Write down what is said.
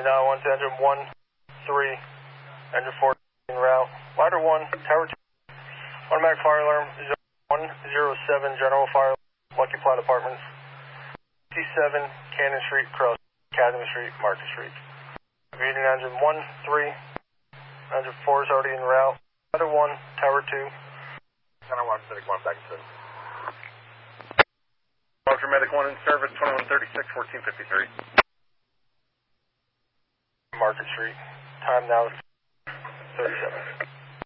1 to engine 1, 3, engine 4 en route. Ladder 1, tower 2, automatic fire alarm, 107, general fire alarm, Lucky Platte Apartments, 57, Cannon Street, cross Academy Street, Market Street. Reading engine 1, 3, engine 4 is already en route. Ladder 1, tower 2. Center 1, Medic 1, back to 10. Roger, Medic 1 in service, 2136, 1453. Market Street. Time now is 37.